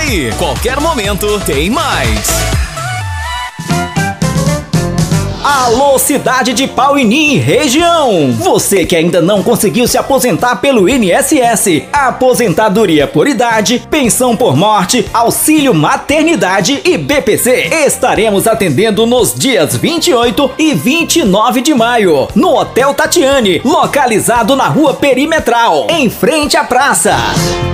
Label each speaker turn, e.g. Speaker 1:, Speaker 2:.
Speaker 1: Pauini. Qualquer momento tem mais.
Speaker 2: Alô, cidade de Pauini, região! Você que ainda não conseguiu se aposentar pelo INSS, aposentadoria por idade, pensão por morte, auxílio maternidade e BPC, estaremos atendendo nos dias 28 e 29 de maio, no Hotel Tatiane, localizado na Rua Perimetral, em frente à praça.